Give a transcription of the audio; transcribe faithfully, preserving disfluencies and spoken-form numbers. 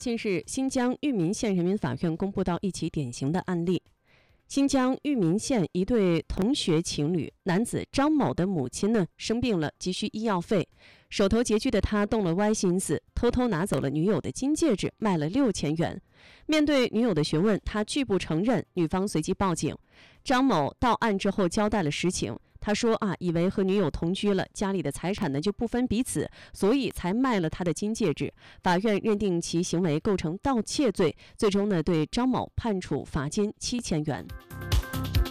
近日，新疆玉民县人民法院公布到一起典型的案例。新疆玉民县一对同学情侣，男子张某的母亲呢生病了，急需医药费，手头拮据的他动了歪心思，偷偷拿走了女友的金戒指，卖了六千元。面对女友的询问，他拒不承认，女方随即报警。张某到案之后交代了实情，他说啊，以为和女友同居了，家里的财产呢就不分彼此，所以才卖了他的金戒指。法院认定其行为构成盗窃罪，最终呢对张某判处罚金七千元。